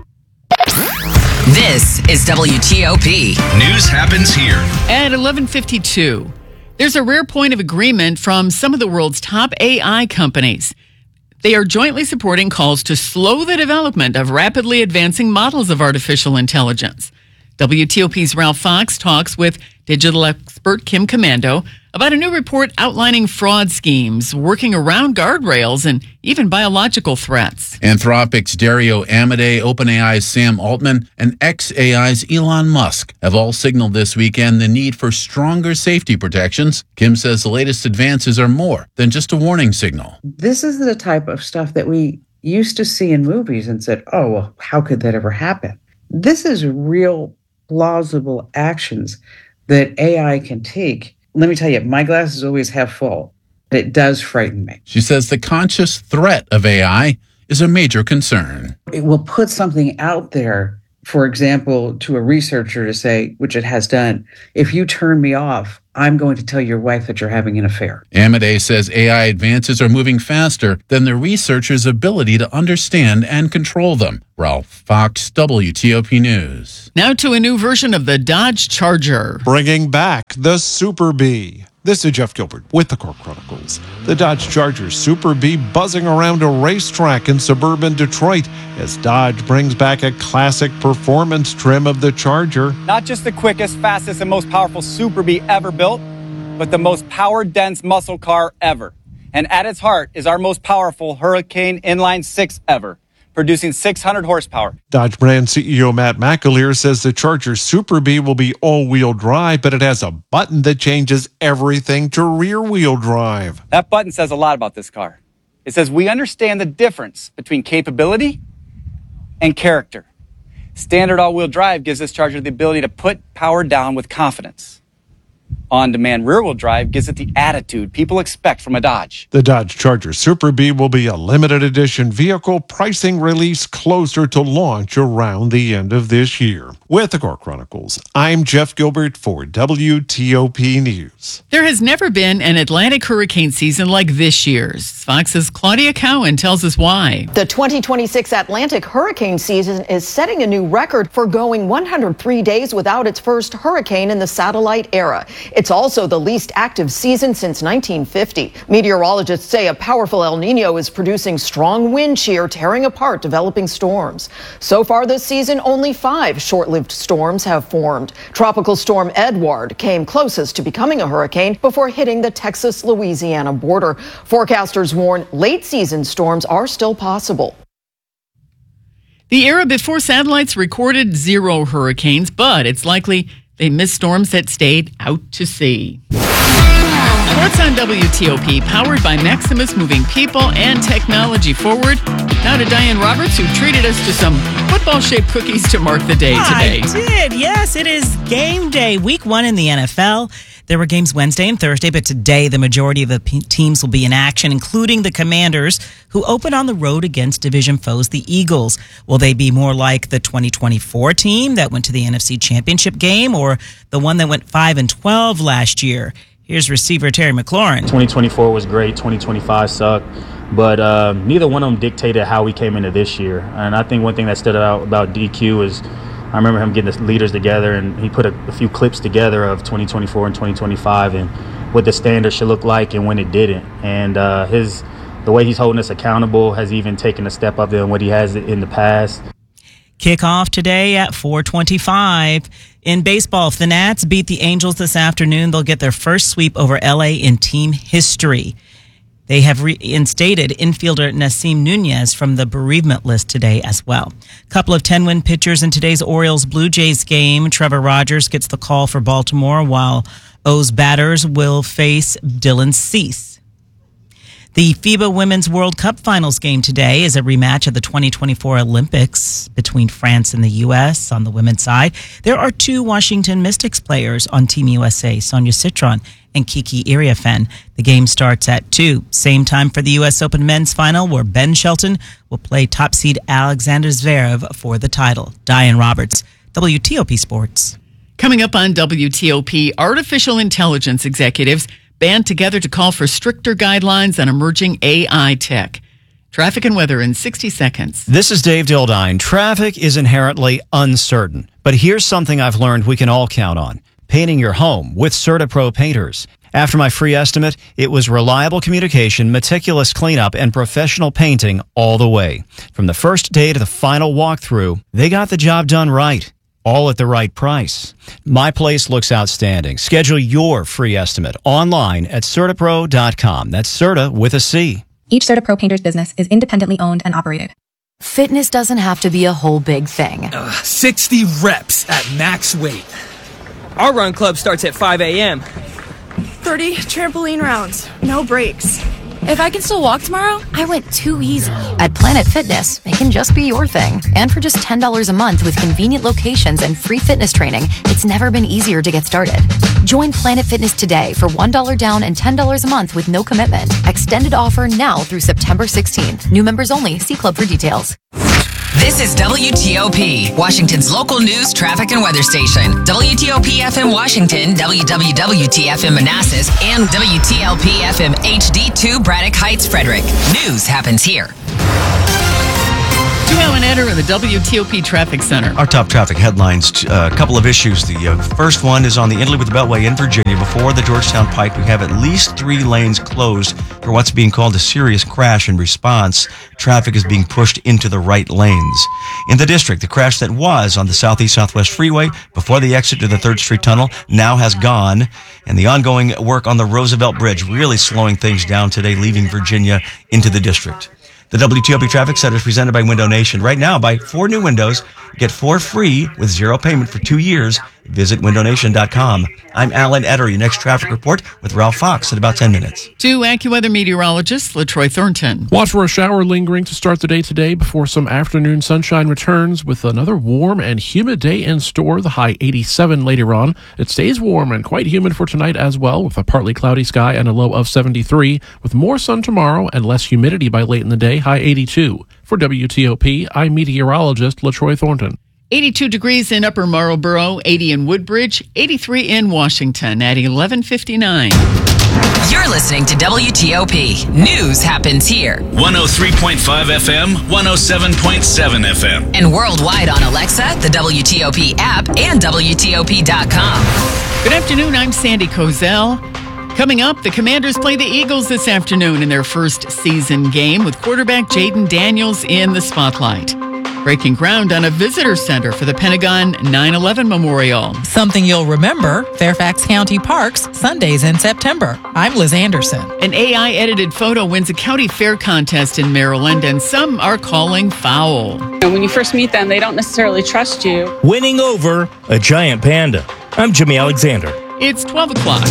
This is WTOP. News happens here. At 11:52, there's a rare point of agreement from some of the world's top AI companies. They are jointly supporting calls to slow the development of rapidly advancing models of artificial intelligence. WTOP's Ralph Fox talks with digital expert Kim Komando about a new report outlining fraud schemes, working around guardrails, and even biological threats. Anthropic's Dario Amodei, OpenAI's Sam Altman, and xAI's Elon Musk have all signaled this weekend the need for stronger safety protections. Kim says the latest advances are more than just a warning signal. This is the type of stuff that we used to see in movies and said, oh, well, how could that ever happen? This is real plausible actions that AI can take. Let me tell you, my glass is always half full. It does frighten me. She says the conscious threat of AI is a major concern. It will put something out there, for example, to a researcher to say, which it has done, if you turn me off, I'm going to tell your wife that you're having an affair. Amadei says AI advances are moving faster than the researchers' ability to understand and control them. Ralph Fox, WTOP News. Now to a new version of the Dodge Charger. Bringing back the Super Bee. This is Jeff Gilbert with the Core Chronicles. The Dodge Charger Super Bee buzzing around a racetrack in suburban Detroit as Dodge brings back a classic performance trim of the Charger. Not just the quickest, fastest, and most powerful Super Bee ever built, but the most power-dense muscle car ever. And at its heart is our most powerful Hurricane Inline 6 ever, producing 600 horsepower. Dodge brand CEO Matt McAleer says the Charger Super Bee will be all-wheel drive, but it has a button that changes everything to rear-wheel drive. That button says a lot about this car. It says we understand the difference between capability and character. Standard all-wheel drive gives this Charger the ability to put power down with confidence. On-demand rear-wheel drive gives it the attitude people expect from a Dodge. The Dodge Charger Super Bee will be a limited edition vehicle, pricing release closer to launch around the end of this year. With the Core Chronicles, I'm Jeff Gilbert for WTOP News. There has never been an Atlantic hurricane season like this year's. Fox's Claudia Cowan tells us why. The 2026 Atlantic hurricane season is setting a new record for going 103 days without its first hurricane in the satellite era. It's also the least active season since 1950. Meteorologists say a powerful El Nino is producing strong wind shear, tearing apart developing storms. So far this season, only 5 short-lived storms have formed. Tropical storm Edward came closest to becoming a hurricane before hitting the Texas-Louisiana border. Forecasters warn late-season storms are still possible. The era before satellites recorded 0 hurricanes, but it's likely they missed storms that stayed out to sea. Sports on WTOP, powered by Maximus, moving people and technology forward. Now to Diane Roberts, who treated us to some football-shaped cookies to mark the day today. I did, yes. It is game day, week 1 in the NFL. There were games Wednesday and Thursday, but today the majority of the teams will be in action, including the Commanders, who open on the road against division foes, the Eagles. Will they be more like the 2024 team that went to the NFC Championship game, or the one that went 5-12 last year? Here's receiver Terry McLaurin. 2024 was great. 2025 sucked. But neither one of them dictated how we came into this year. And I think one thing that stood out about DQ is I remember him getting the leaders together, and he put a few clips together of 2024 and 2025 and what the standard should look like and when it didn't. And the way he's holding us accountable has even taken a step up than what he has in the past. Kickoff today at 4:25. In baseball, if the Nats beat the Angels this afternoon, they'll get their first sweep over LA in team history. They have reinstated infielder Nasim Nunez from the bereavement list today as well. Couple of 10-win pitchers in today's Orioles-Blue Jays game. Trevor Rogers gets the call for Baltimore, while O's batters will face Dylan Cease. The FIBA Women's World Cup Finals game today is a rematch of the 2024 Olympics between France and the U.S. on the women's side. There are 2 Washington Mystics players on Team USA, Sonia Citron and Kiki Iriafen. The game starts at 2. Same time for the U.S. Open men's final, where Ben Shelton will play top seed Alexander Zverev for the title. Diane Roberts, WTOP Sports. Coming up on WTOP, artificial intelligence executives band together to call for stricter guidelines on emerging AI tech. Traffic and weather in 60 seconds. This is Dave Dildine. Traffic is inherently uncertain, but here's something I've learned we can all count on. Painting your home with CertaPro painters. After my free estimate, it was reliable communication, meticulous cleanup, and professional painting all the way. From the first day to the final walkthrough, they got the job done right. All at the right price. My place looks outstanding. Schedule your free estimate online at CertaPro.com. That's Certa with a C. Each CertaPro painter's business is independently owned and operated. Fitness doesn't have to be a whole big thing. 60 reps at max weight. Our run club starts at 5 a.m. 30 trampoline rounds, no breaks. if I can still walk tomorrow, I went too easy. At Planet Fitness, it can just be your thing. And for just $10 a month with convenient locations and free fitness training, it's never been easier to get started. Join Planet Fitness today for $1 down and $10 a month with no commitment. Extended offer now through September 16th. New members only. See club for details. This is WTOP, Washington's local news, traffic, and weather station. WTOP FM Washington, WWWT-FM Manassas, and WTLP FM HD2 Braddock Heights, Frederick. News happens here. To Alan Etter in the WTOP Traffic Center. Our top traffic headlines, a couple of issues. The first one is on the Italy with the Beltway in Virginia. Before the Georgetown Pike, we have at least 3 lanes closed for what's being called a serious crash. In response, traffic is being pushed into the right lanes. In the district, the crash that was on the Southeast-Southwest Freeway before the exit to the 3rd Street Tunnel now has gone. And the ongoing work on the Roosevelt Bridge really slowing things down today, leaving Virginia into the district. The WTOP Traffic Center is presented by Window Nation. Right now, buy 4 new windows, get 4 free with 0 payment for 2 years. Visit windownation.com. I'm Alan Etter. Your next traffic report with Ralph Fox in about 10 minutes. To AccuWeather meteorologist LaTroy Thornton. Watch for a shower lingering to start the day today before some afternoon sunshine returns with another warm and humid day in store. The high 87 later on. It stays warm and quite humid for tonight as well, with a partly cloudy sky and a low of 73, with more sun tomorrow and less humidity by late in the day, high 82. For WTOP, I'm meteorologist LaTroy Thornton. 82 degrees in Upper Marlboro, 80 in Woodbridge, 83 in Washington at 11:59. You're listening to WTOP. News happens here. 103.5 FM, 107.7 FM. And worldwide on Alexa, the WTOP app, and WTOP.com. Good afternoon, I'm Sandy Kozel. Coming up, the Commanders play the Eagles this afternoon in their first season game with quarterback Jaden Daniels in the spotlight. Breaking ground on a visitor center for the Pentagon 9/11 Memorial. Something you'll remember, Fairfax County Parks, Sundays in September. I'm Liz Anderson. An AI-edited photo wins a county fair contest in Maryland, and some are calling foul. When you first meet them, they don't necessarily trust you. Winning over a giant panda. I'm Jimmy Alexander. It's 12 o'clock.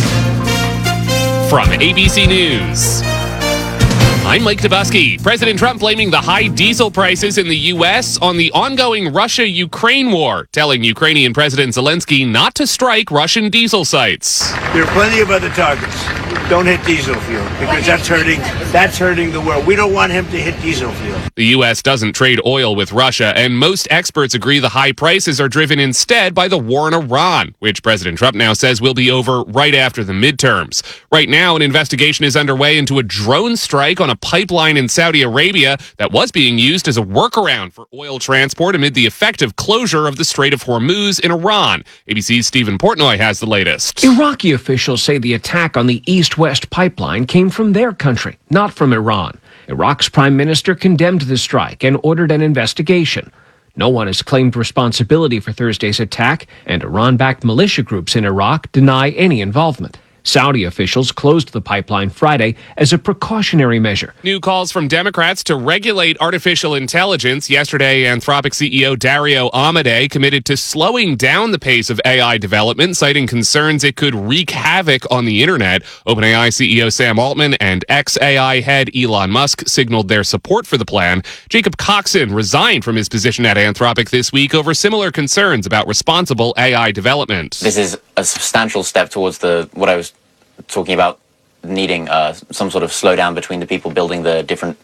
From ABC News, I'm Mike Tobuski. President Trump blaming the high diesel prices in the U.S. on the ongoing Russia-Ukraine war, telling Ukrainian President Zelensky not to strike Russian diesel sites. There are plenty of other targets. Don't hit diesel fuel because that's hurting the world. We don't want him to hit diesel fuel. The U.S. doesn't trade oil with Russia, and most experts agree the high prices are driven instead by the war in Iran, which President Trump now says will be over right after the midterms. Right now, an investigation is underway into a drone strike on a pipeline in Saudi Arabia that was being used as a workaround for oil transport amid the effective closure of the Strait of Hormuz in Iran. ABC's Stephen Portnoy has the latest. Iraqi officials say the attack on the east-west pipeline came from their country, not from Iran. Iraq's prime minister condemned the strike and ordered an investigation. No one has claimed responsibility for Thursday's attack, and Iran-backed militia groups in Iraq deny any involvement. Saudi officials closed the pipeline Friday as a precautionary measure. New calls from Democrats to regulate artificial intelligence. Yesterday, Anthropic CEO Dario Amodei committed to slowing down the pace of AI development, citing concerns it could wreak havoc on the internet. OpenAI CEO Sam Altman and ex-AI head Elon Musk signaled their support for the plan. Jacob Coxon resigned from his position at Anthropic this week over similar concerns about responsible AI development. This is a substantial step towards what I was talking about needing some sort of slowdown between the people building the different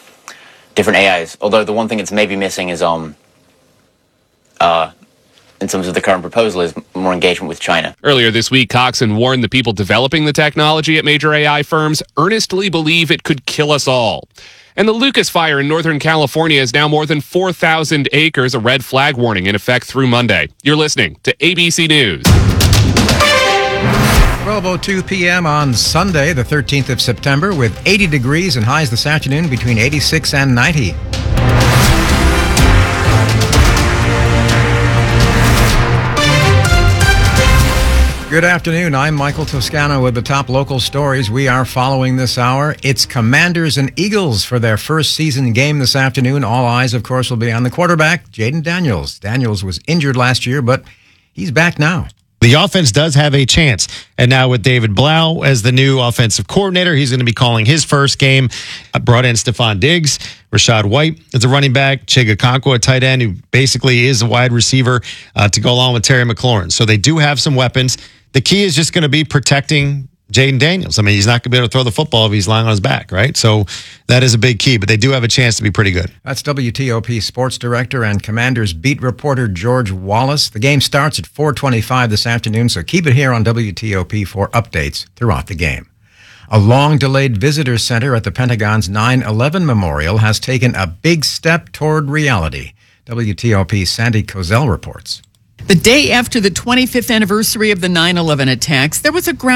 AIs. Although the one thing it's maybe missing is in terms of the current proposal is more engagement with China. Earlier this week, Coxon warned the people developing the technology at major AI firms earnestly believe it could kill us all. And the Lucas Fire in Northern California is now more than 4,000 acres, a red flag warning in effect through Monday. You're listening to ABC News. 12:02 p.m. on Sunday, the 13th of September, with 80 degrees and highs this afternoon between 86 and 90. Good afternoon. I'm Michael Toscano with the top local stories we are following this hour. It's Commanders and Eagles for their first season game this afternoon. All eyes, of course, will be on the quarterback, Jaden Daniels. Daniels was injured last year, but he's back now. the offense does have a chance. And now with David Blau as the new offensive coordinator, he's going to be calling his first game. Brought in Stephon Diggs, Rashad White as a running back, Chig Okonkwo, a tight end, who basically is a wide receiver to go along with Terry McLaurin. So they do have some weapons. The key is just going to be protecting Jaden Daniels. I mean, he's not going to be able to throw the football if he's lying on his back, right? So that is a big key, but they do have a chance to be pretty good. That's WTOP sports director and Commanders beat reporter George Wallace. The game starts at 4:25 this afternoon, so keep it here on WTOP for updates throughout the game. A long-delayed visitor center at the Pentagon's 9/11 Memorial has taken a big step toward reality. WTOP's Sandy Kozel reports. The day after the 25th anniversary of the 9/11 attacks, there was a ground